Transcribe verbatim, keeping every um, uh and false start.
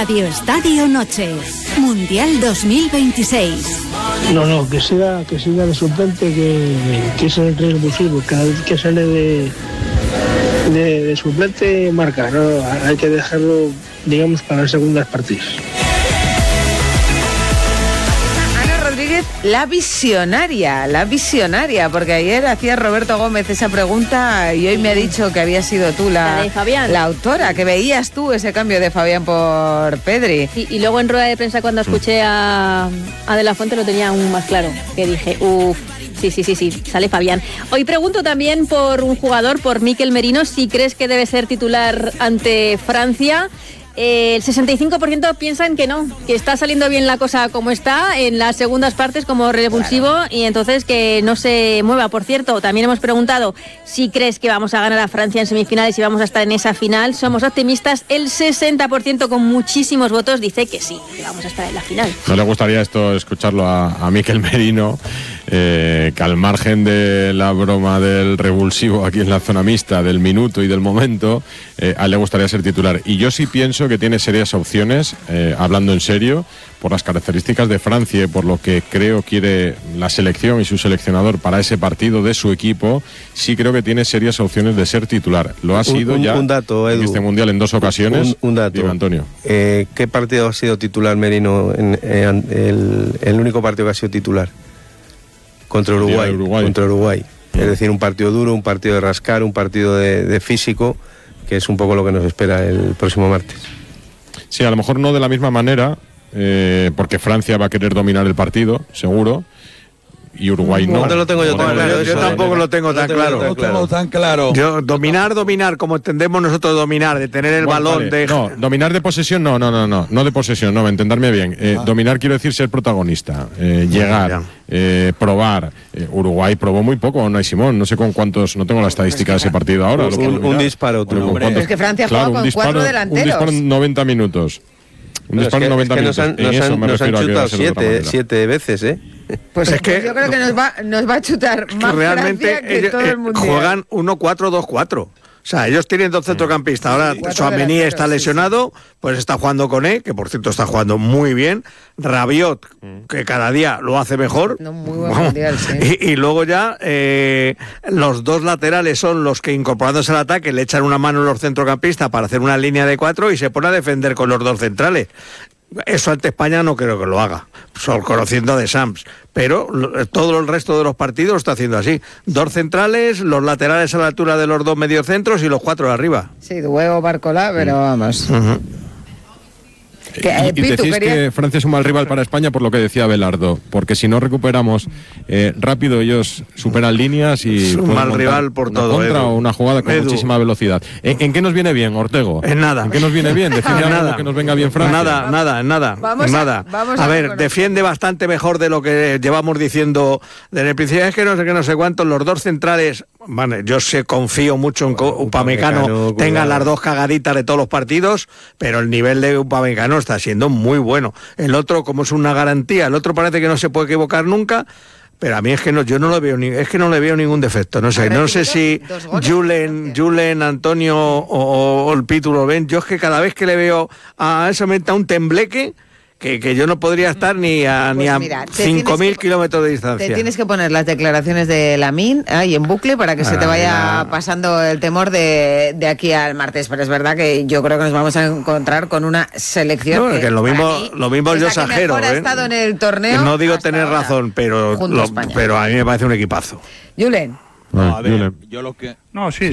Radio Estadio Noche, Mundial dos mil veintiséis. No, no, que siga, que siga de suplente, que, que es el revulsivo. Cada vez que sale de, de, de suplente marca, ¿no? Hay que dejarlo, digamos, para las segundas partidas. La visionaria, la visionaria, porque ayer hacía Roberto Gómez esa pregunta y hoy me ha dicho que había sido tú la, la, de Fabián. la autora, que veías tú ese cambio de Fabián por Pedri. Y, y luego en rueda de prensa cuando escuché a, a De La Fuente lo tenía aún más claro, que dije, uff, sí, sí, sí, sí, sale Fabián. Hoy pregunto también por un jugador, por Mikel Merino, si crees que debe ser titular ante Francia. Eh, el sesenta y cinco por ciento piensan que no, que está saliendo bien la cosa como está, en las segundas partes como revulsivo, claro. Y entonces que no se mueva. Por cierto, también hemos preguntado si crees que vamos a ganar a Francia en semifinales y vamos a estar en esa final. Somos optimistas, el sesenta por ciento con muchísimos votos dice que sí, que vamos a estar en la final. ¿No le gustaría esto escucharlo a, a Mikel Merino? Eh, que al margen de la broma del revulsivo aquí en la zona mixta, del minuto y del momento, eh, a él le gustaría ser titular. Y yo sí pienso que tiene serias opciones, eh, hablando en serio, por las características de Francia y por lo que creo quiere la selección y su seleccionador para ese partido de su equipo. Sí creo que tiene serias opciones de ser titular. Lo ha sido un, un, ya un dato, en Edu, este Mundial en dos ocasiones. Un, un dato. Dime, Antonio. Eh, ¿Qué partido ha sido titular Merino? En, en, el, el único partido que ha sido titular. Contra Uruguay, Uruguay. Contra Uruguay. Mm. Es decir, un partido duro, un partido de rascar, un partido de, de físico, que es un poco lo que nos espera el próximo martes. Sí, a lo mejor no de la misma manera, eh, porque Francia va a querer dominar el partido, seguro, y Uruguay no. No te lo tengo yo tan claro. Yo tampoco lo tengo tan claro. No tengo tan claro. Yo, dominar, dominar, como entendemos nosotros dominar, de tener el bueno, balón vale. de... No, dominar de posesión, no, no, no, no, no de posesión, no, entenderme bien. Eh, ah. Dominar quiero decir ser protagonista, eh, llegar, eh, probar. Eh, Uruguay probó muy con Unai Simón, no sé con cuántos, no tengo la estadística de ese partido ahora. Un, un, un disparo. Pero con cuántos, es que Francia claro, juega con disparo, cuatro delanteros. Un disparo en noventa minutos. Un no, disparo es que, en noventa es que minutos. Nos han, nos han, nos han chutado siete, siete veces, ¿eh? Pues es que yo creo que nos va, nos va a chutar más que realmente Francia que ellos, todo el mundial. Juegan uno cuatro dos cuatro. O sea, ellos tienen dos centrocampistas. Ahora Tchouaméni está lesionado, sí, sí. Pues está jugando con él, que por cierto está jugando muy bien. Rabiot, que cada día lo hace mejor. No, muy buen mundial, sí. y, y luego ya eh, los dos laterales son los que, incorporándose al ataque, le echan una mano a los centrocampistas para hacer una línea de cuatro y se pone a defender con los dos centrales. Eso ante España no creo que lo haga, solo conociendo de Sams, pero todo el resto de los partidos lo está haciendo así. Dos centrales, los laterales a la altura de los dos mediocentros y los cuatro de arriba. Sí, Dueo, Barcola, pero vamos. Uh-huh. Que, eh, y, y Pitu, decís quería... que Francia es un mal rival para España por lo que decía Belardo, porque si no recuperamos eh, rápido ellos superan líneas y es un mal rival por una todo contra Edu. O una jugada con Edu. muchísima velocidad. ¿En, ¿En qué nos viene bien, Ortego? En nada. ¿En qué nos viene bien? Defiende algo que nos venga bien Francia. Nada, nada, nada. Vamos nada. A, vamos a, a ver, defiende bastante mejor de lo que llevamos diciendo desde el principio. Es que no sé qué, no sé cuántos, los dos centrales. Vale, yo sé, confío mucho en que bueno, Upamecano tenga las dos cagaditas de todos los partidos, pero el nivel de Upamecano está siendo muy bueno. El otro, como es una garantía, el otro parece que no se puede equivocar nunca, pero a mí es que no, yo no lo veo ni, es que no le veo ningún defecto. No sé, no sé si Julen, Julen, Antonio o, o el Pitu lo ven. Yo es que cada vez que le veo a esa mente a un tembleque. Que, que yo no podría estar ni a, pues ni a mira, cinco mil kilómetros de distancia. Te tienes que poner las declaraciones de Lamine ahí en bucle para que ah, se te vaya ya. pasando el temor de, de aquí al martes. Pero es verdad que yo creo que nos vamos a encontrar con una selección. No, que, que lo mismo, mí, lo mismo yo exagero. ¿eh? Ha estado en el torneo. No digo tener ahora, razón, pero, lo, pero a mí me parece un equipazo. Julen. No, a ver, yo lo que. No, sí.